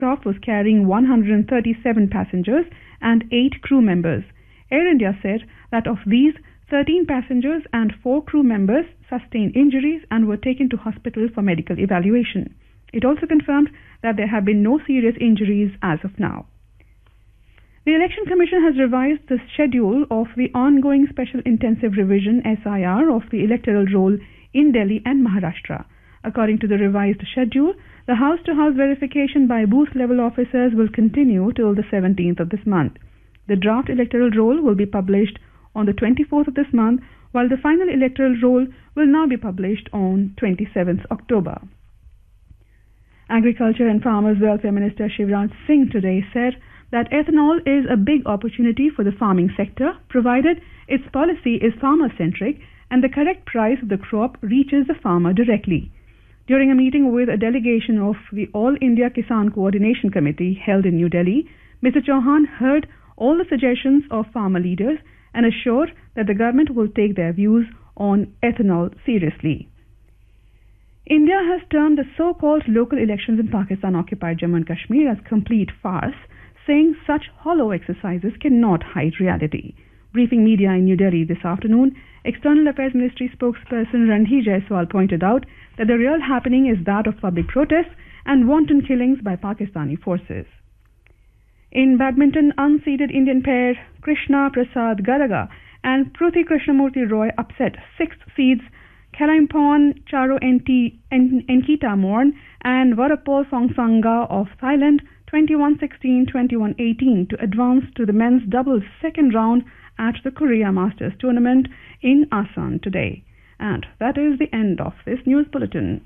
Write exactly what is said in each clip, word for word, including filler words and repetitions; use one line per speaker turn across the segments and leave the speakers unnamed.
aircraft was carrying one hundred thirty-seven passengers and eight crew members. Air India said that of these, thirteen passengers and four crew members sustained injuries and were taken to hospital for medical evaluation. It also confirmed that there have been no serious injuries as of now. The Election Commission has revised the schedule of the ongoing Special Intensive Revision S I R of the electoral roll in Delhi and Maharashtra. According to the revised schedule, the house-to-house verification by booth-level officers will continue till the seventeenth of this month. The draft electoral roll will be published on the twenty-fourth of this month, while the final electoral roll will now be published on twenty-seventh of October. Agriculture and Farmers Welfare Minister Shivraj Singh today said that ethanol is a big opportunity for the farming sector, provided its policy is farmer-centric and the correct price of the crop reaches the farmer directly. During a meeting with a delegation of the All India Kisan Coordination Committee held in New Delhi, Mister Chauhan heard all the suggestions of farmer leaders and assured that the government will take their views on ethanol seriously. India has termed the so-called local elections in Pakistan-occupied Jammu and Kashmir as complete farce, saying such hollow exercises cannot hide reality. Briefing media in New Delhi this afternoon, External Affairs Ministry spokesperson Ranjit Jaiswal pointed out that the real happening is that of public protests and wanton killings by Pakistani forces. In badminton, unseeded Indian pair Krishna Prasad Gadaga and Pruthi Krishnamurti Roy upset sixth seeds Kalaimporn Charo Enkita Morn and Varapol Songsanga of Thailand twenty-one sixteen, twenty-one eighteen to advance to the men's doubles second round at the Korea Masters tournament in Asan today. And that is the end of this news bulletin.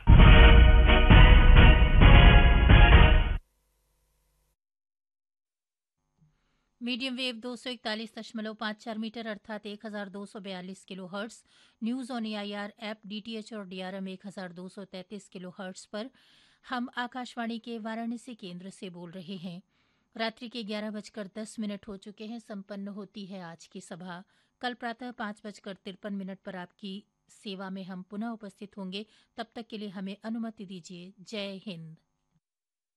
Medium wave दो सौ इकतालीस दशमलव पाँच चार metre अर्थात एक हजार दो सौ बयालीस kilo hertz, news on AIR app, DTH और डीआरएम एक हजार दो सौ तैंतीस किलो हर्ट्स पर हम आकाशवाणी के वाराणसी केंद्र से बोल रहे हैं। रात्रि के ग्यारह बजकर दस मिनट हो चुके हैं। संपन्न होती है आज की सभा। कल प्रातः पाँच बजकर तिरपन मिनट पर आपकी सेवा में हम पुनः उपस्थित होंगे। तब तक के लिए हमें अनुमति दीजिए। जय हिंद।